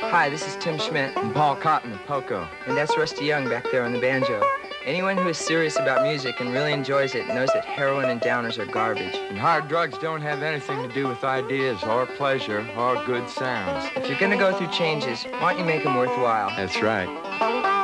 Hi, this is Tim Schmidt. And Paul Cotton of Poco. And that's Rusty Young back there on the banjo. Anyone who is serious about music and really enjoys it knows that heroin and downers are garbage. And hard drugs don't have anything to do with ideas or pleasure or good sounds. If you're gonna go through changes, why don't you make them worthwhile? That's right.